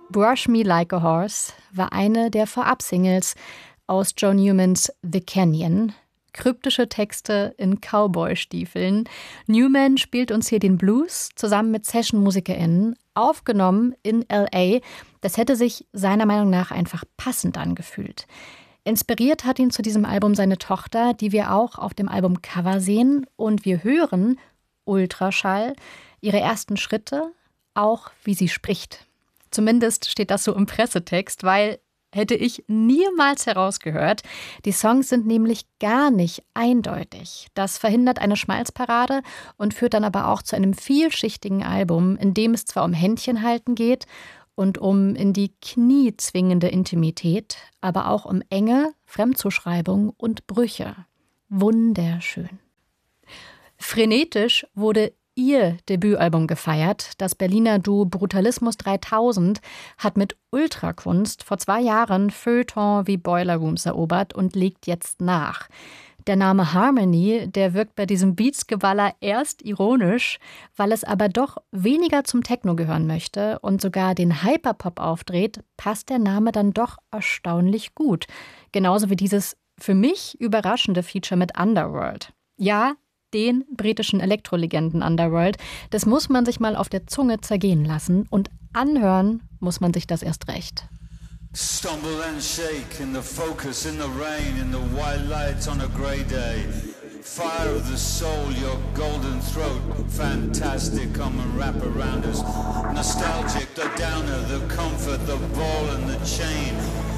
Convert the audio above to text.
Brush Me Like a Horse war eine der Vorab-Singles aus Joe Newmans The Canyon. Kryptische Texte in Cowboy-Stiefeln. Newman spielt uns hier den Blues zusammen mit Session-MusikerInnen, aufgenommen in L.A. Das hätte sich seiner Meinung nach einfach passend angefühlt. Inspiriert hat ihn zu diesem Album seine Tochter, die wir auch auf dem Albumcover sehen. Und wir hören Ultraschall, ihre ersten Schritte, auch wie sie spricht. Zumindest steht das so im Pressetext, weil hätte ich niemals herausgehört. Die Songs sind nämlich gar nicht eindeutig. Das verhindert eine Schmalzparade und führt dann aber auch zu einem vielschichtigen Album, in dem es zwar um Händchenhalten geht und um in die Knie zwingende Intimität, aber auch um Enge, Fremdzuschreibung und Brüche. Wunderschön. Frenetisch wurde ihr Debütalbum gefeiert. Das Berliner Duo Brutalismus 3000 hat mit Ultrakunst vor 2 Jahren Feuilleton wie Boiler Rooms erobert und legt jetzt nach. Der Name Harmony, der wirkt bei diesem Beatsgewaller erst ironisch, weil es aber doch weniger zum Techno gehören möchte und sogar den Hyperpop aufdreht, passt der Name dann doch erstaunlich gut. Genauso wie dieses für mich überraschende Feature mit Underworld. Ja, den britischen Elektrolegenden Underworld. Das muss man sich mal auf der Zunge zergehen lassen und anhören muss man sich das erst recht. Stumble and shake in the focus, in the rain, in the white lights on a grey day. Fire of the soul, your golden throat, fantastic, come and wrap around us. Nostalgic, the downer, the comfort, the ball and the chain.